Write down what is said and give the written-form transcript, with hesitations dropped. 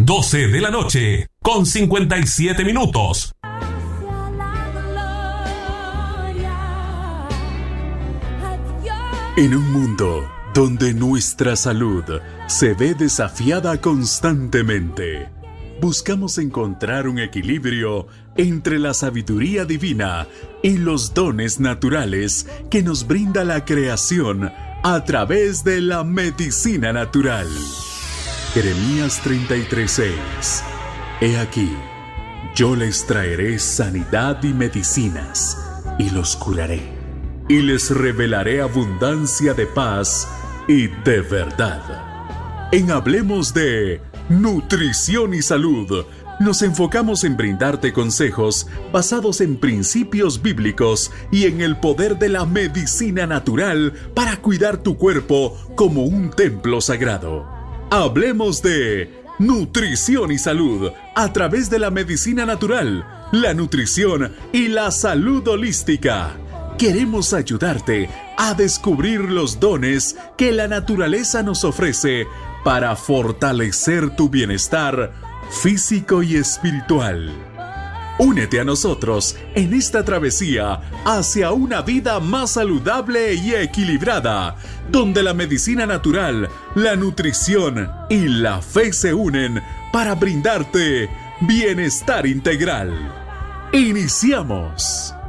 12 de la noche, con 57 minutos. En un mundo donde nuestra salud se ve desafiada constantemente, buscamos encontrar un equilibrio entre la sabiduría divina y los dones naturales que nos brinda la creación a través de la medicina natural. Jeremías 33:6. He aquí, yo les traeré sanidad y medicinas, y los curaré, y les revelaré abundancia de paz y de verdad. En Hablemos de Nutrición y Salud, nos enfocamos en brindarte consejos basados en principios bíblicos y en el poder de la medicina natural para cuidar tu cuerpo como un templo sagrado. Hablemos de nutrición y salud a través de la medicina natural, la nutrición y la salud holística. Queremos ayudarte a descubrir los dones que la naturaleza nos ofrece para fortalecer tu bienestar físico y espiritual. Únete a nosotros en esta travesía hacia una vida más saludable y equilibrada, donde la medicina natural, la nutrición y la fe se unen para brindarte bienestar integral. ¡Iniciamos!